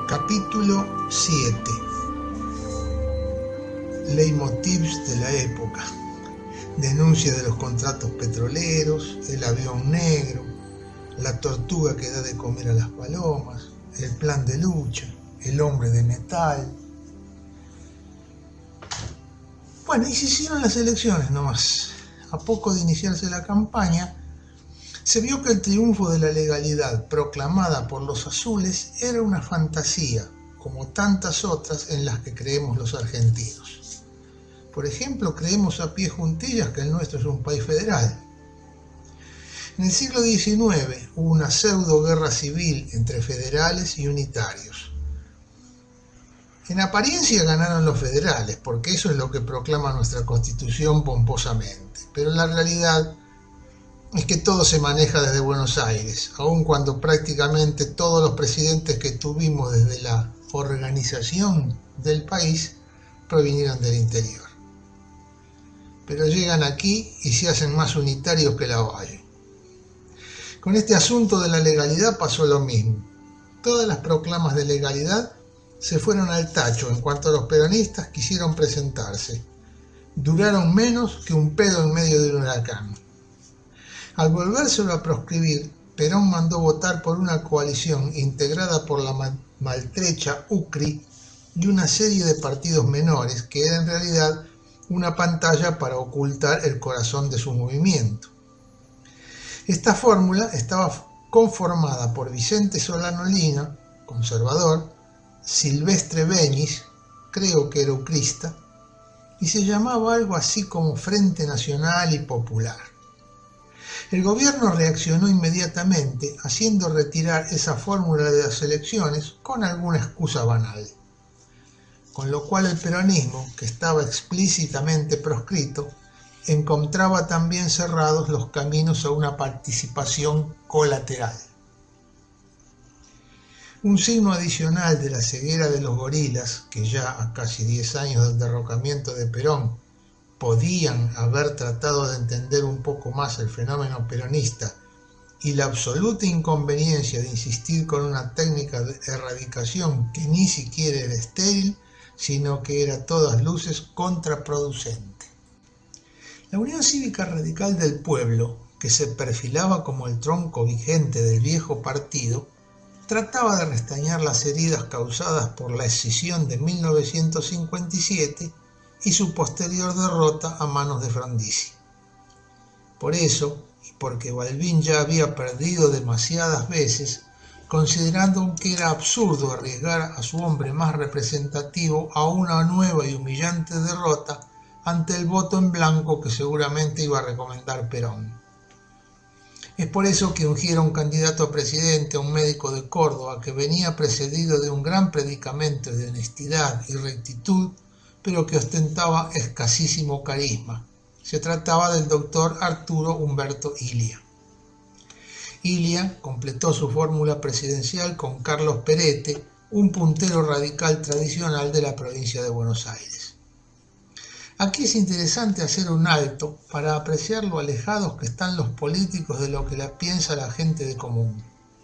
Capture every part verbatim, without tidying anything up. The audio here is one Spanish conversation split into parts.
Capítulo siete. Leitmotivs de la época. Denuncia de los contratos petroleros, el avión negro, la tortuga que da de comer a las palomas, el plan de lucha, el hombre de metal. Bueno, y se hicieron las elecciones nomás. A poco de iniciarse la campaña, se vio que el triunfo de la legalidad proclamada por los azules era una fantasía, como tantas otras en las que creemos los argentinos. Por ejemplo, creemos a pie juntillas que el nuestro es un país federal. En el siglo diecinueve hubo una pseudo guerra civil entre federales y unitarios. En apariencia ganaron los federales, porque eso es lo que proclama nuestra Constitución pomposamente, pero la realidad es que todo se maneja desde Buenos Aires, aun cuando prácticamente todos los presidentes que tuvimos desde la organización del país provinieron del interior. Pero llegan aquí y se hacen más unitarios que la Valle. Con este asunto de la legalidad pasó lo mismo. Todas las proclamas de legalidad se fueron al tacho en cuanto los peronistas quisieron presentarse. Duraron menos que un pedo en medio de un huracán. Al volvérselo a proscribir, Perón mandó votar por una coalición integrada por la maltrecha U C R I y una serie de partidos menores que era en realidad una pantalla para ocultar el corazón de su movimiento. Esta fórmula estaba conformada por Vicente Solano Lina, conservador, Silvestre Beñis, creo que era ucrista, y se llamaba algo así como Frente Nacional y Popular. El gobierno reaccionó inmediatamente, haciendo retirar esa fórmula de las elecciones con alguna excusa banal. Con lo cual el peronismo, que estaba explícitamente proscrito, encontraba también cerrados los caminos a una participación colateral. Un signo adicional de la ceguera de los gorilas, que ya a casi diez años del derrocamiento de Perón podían haber tratado de entender un poco más el fenómeno peronista y la absoluta inconveniencia de insistir con una técnica de erradicación que ni siquiera era estéril, sino que era a todas luces contraproducente. La Unión Cívica Radical del Pueblo, que se perfilaba como el tronco vigente del viejo partido, trataba de restañar las heridas causadas por la escisión de mil novecientos cincuenta y siete y su posterior derrota a manos de Frondizi. Por eso, y porque Balbín ya había perdido demasiadas veces, considerando que era absurdo arriesgar a su hombre más representativo a una nueva y humillante derrota ante el voto en blanco que seguramente iba a recomendar Perón. Es por eso que ungieron candidato a presidente a un médico de Córdoba que venía precedido de un gran predicamento de honestidad y rectitud, pero que ostentaba escasísimo carisma. Se trataba del doctor Arturo Humberto Ilia. Ilia completó su fórmula presidencial con Carlos Perete, un puntero radical tradicional de la provincia de Buenos Aires. Aquí es interesante hacer un alto para apreciar lo alejados que están los políticos de lo que la piensa la gente de común.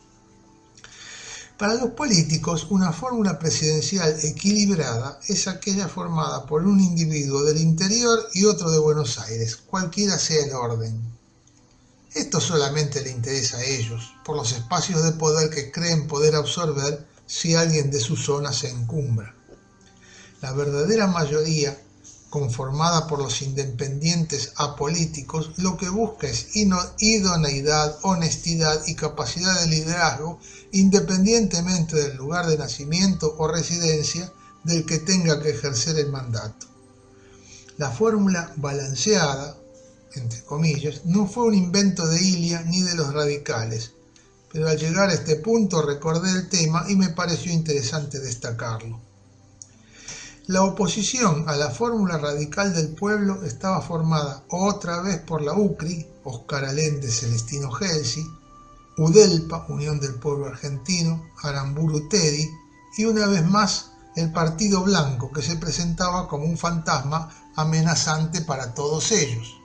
Para los políticos, una fórmula presidencial equilibrada es aquella formada por un individuo del interior y otro de Buenos Aires, cualquiera sea el orden. Esto solamente le interesa a ellos, por los espacios de poder que creen poder absorber si alguien de su zona se encumbra. La verdadera mayoría, conformada por los independientes apolíticos, lo que busca es idoneidad, honestidad y capacidad de liderazgo, independientemente del lugar de nacimiento o residencia del que tenga que ejercer el mandato. La fórmula balanceada, entre comillas, no fue un invento de Ilia ni de los radicales, pero al llegar a este punto recordé el tema y me pareció interesante destacarlo. La oposición a la fórmula radical del pueblo estaba formada otra vez por la U C R I, Oscar Allende, Celestino Gelsi, UDELPA, Unión del Pueblo Argentino, Aramburu Tedi, y una vez más el Partido Blanco, que se presentaba como un fantasma amenazante para todos ellos.